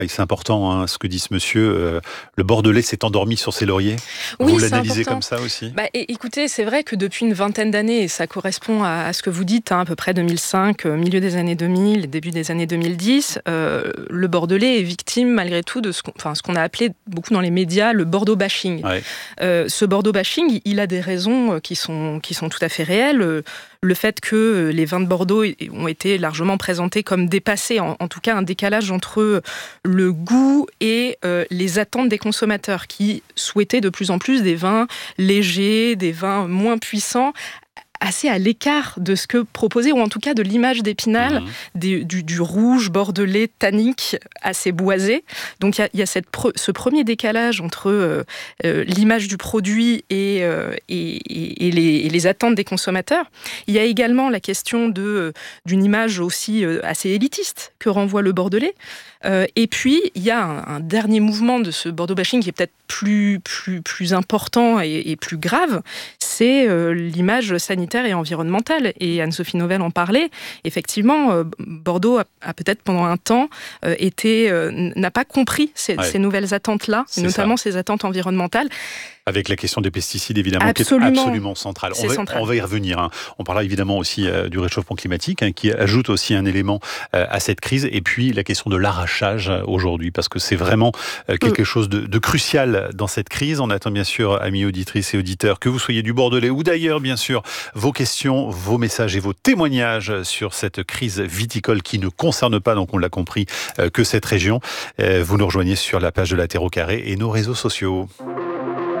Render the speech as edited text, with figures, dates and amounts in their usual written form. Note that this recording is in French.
Et c'est important, ce que dit ce monsieur. Le Bordelais s'est endormi sur ses lauriers. Oui, Vous c'est l'analysez important. comme ça aussi? Écoutez, c'est vrai que depuis une vingtaine d'années, et ça correspond à ce que vous dites, à peu près 2005, milieu des années 2000, début des années 2010, le Bordelais est victime malgré tout de ce qu'on a appelé beaucoup dans les médias le Bordeaux bashing. Ouais. Ce Bordeaux bashing, il a des raisons qui sont tout à fait réelles. Le fait que les vins de Bordeaux ont été largement présentés comme dépassés, en tout cas un décalage entre le goût et les attentes des consommateurs qui souhaitaient de plus en plus des vins légers, des vins moins puissants, assez à l'écart de ce que proposait, ou en tout cas de l'image d'Épinal, du rouge bordelais tannique assez boisé. Donc il y a ce premier décalage entre l'image du produit et les attentes des consommateurs. Il y a également la question d'une image aussi assez élitiste que renvoie le bordelais. Et puis, il y a un dernier mouvement de ce Bordeaux bashing qui est peut-être plus important et plus grave, c'est l'image sanitaire et environnementale. Et Anne-Sophie Novelle en parlait. Effectivement, Bordeaux a peut-être pendant un temps n'a pas compris ces nouvelles attentes-là, et notamment ces attentes environnementales. Avec la question des pesticides, évidemment, Absolument. qui est absolument centrale. On va y revenir. On parlera évidemment aussi du réchauffement climatique, qui ajoute aussi un élément à cette crise. Et puis, la question de l'arrachage aujourd'hui, parce que c'est vraiment quelque chose de crucial dans cette crise. On attend bien sûr, amis auditrices et auditeurs, que vous soyez du Bordelais ou d'ailleurs, bien sûr, vos questions, vos messages et vos témoignages sur cette crise viticole qui ne concerne pas, donc on l'a compris, que cette région. Vous nous rejoignez sur la page de la Terre au Carré et nos réseaux sociaux.